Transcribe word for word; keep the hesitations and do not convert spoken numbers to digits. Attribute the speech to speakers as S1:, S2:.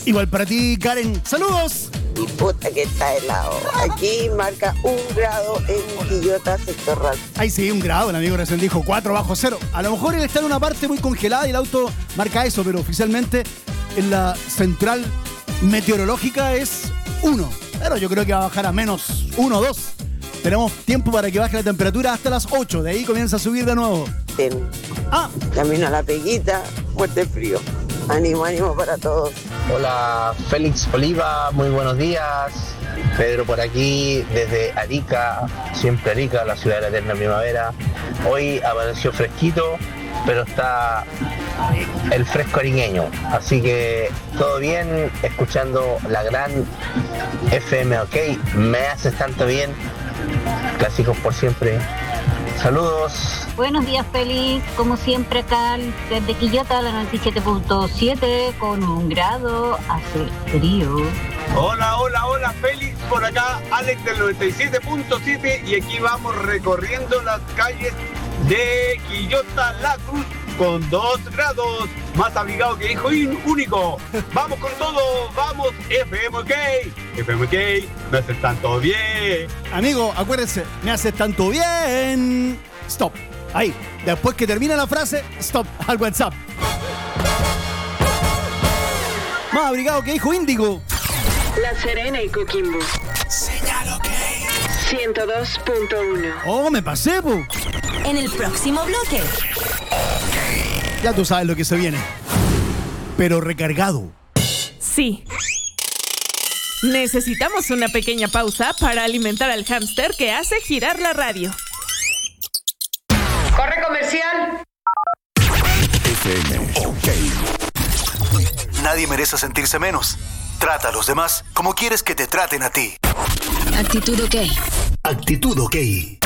S1: Igual para ti, Karen. ¡Saludos!
S2: Y puta que está helado. Aquí marca un grado en Quillota, sector Ras.
S1: Ay, sí, un grado. El amigo recién dijo cuatro bajo cero. A lo mejor él está en una parte muy congelada y el auto marca eso, pero oficialmente en la central meteorológica es uno. Pero yo creo que va a bajar a menos uno o dos. Tenemos tiempo para que baje la temperatura hasta las ocho. De ahí comienza a subir de nuevo.
S2: Ten.
S1: Ah,
S2: Camino a la Peguita, fuerte frío. Ánimo, ánimo para todos.
S3: Hola, Félix Oliva, muy buenos días. Pedro por aquí, desde Arica, siempre Arica, la ciudad de la eterna primavera. Hoy amaneció fresquito, pero está el fresco ariñeño. Así que todo bien, escuchando la gran F M OK. Me haces tanto bien. Clásicos por siempre. Saludos.
S4: Buenos días, Félix. Como siempre acá desde Quillota, la noventa y siete punto siete, con un grado, hace frío.
S5: Hola, hola, hola, Félix. Por acá, Alex del noventa y siete punto siete y aquí vamos recorriendo las calles de Quillota, La Cruz, con dos grados, más abrigado que hijo único. Vamos con todo, vamos, F M OK. F M OK, me haces tanto bien.
S1: amigo, acuérdense, me haces tanto bien. Stop. Ahí, después que termina la frase, stop al WhatsApp. Más abrigado que hijo índigo.
S6: La Serena y Coquimbo.
S7: Señal OK.
S6: ciento dos punto uno.
S1: Oh, me pasé, po.
S7: En el próximo bloque.
S1: Ya tú sabes lo que se viene. Pero recargado.
S8: Sí. Necesitamos una pequeña pausa para alimentar al hámster que hace girar la radio.
S6: ¡Corre comercial!
S9: F M OK. Nadie merece sentirse menos. Trata a los demás como quieres que te traten a ti.
S7: Actitud OK.
S9: Actitud OK.